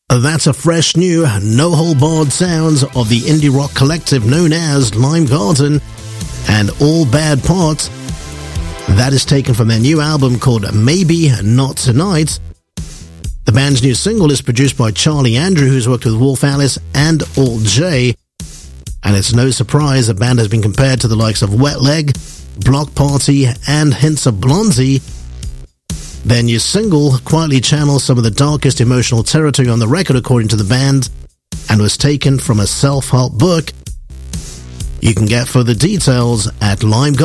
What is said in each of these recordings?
That's a fresh new, no-hold-barred sounds of the indie rock collective known as Lime Garden and All Bad Parts. That is taken from their new album called Maybe Not Tonight. The band's new single is produced by Charlie Andrew, who's worked with Wolf Alice and Alt J. And it's no surprise the band has been compared to the likes of Wet Leg, Block Party, and hints of Blondie. Their new single quietly channels some of the darkest emotional territory on the record, according to the band, and was taken from a self-help book. You can get further details at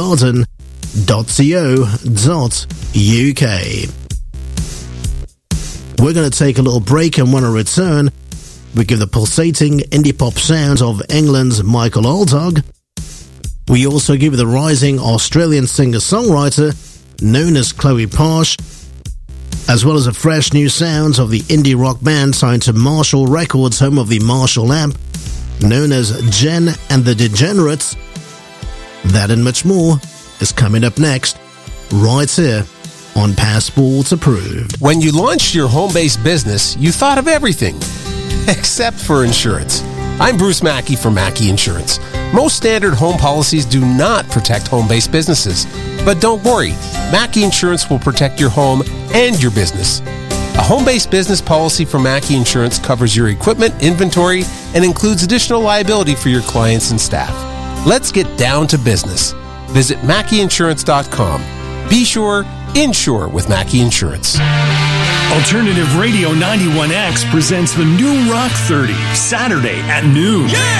limegarden.co.uk. We're going to take a little break, and when I return, we give the pulsating indie pop sounds of England's Michael Aldog. We also give you the rising Australian singer-songwriter known as Chloe Parsh, as well as the fresh new sounds of the indie rock band signed to Marshall Records, home of the Marshall amp, known as Jen and the Degenerates. That and much more is coming up next, right here on Passport Approved. When you launched your home-based business, you thought of everything, except for insurance. I'm Bruce Mackey from Mackey Insurance. Most standard home policies do not protect home-based businesses. But don't worry, Mackey Insurance will protect your home and your business. A home-based business policy from Mackey Insurance covers your equipment, inventory, and includes additional liability for your clients and staff. Let's get down to business. Visit MackeyInsurance.com. Be sure, insure with Mackey Insurance. Alternative Radio 91X presents the New Rock 30, Saturday at noon. Yeah!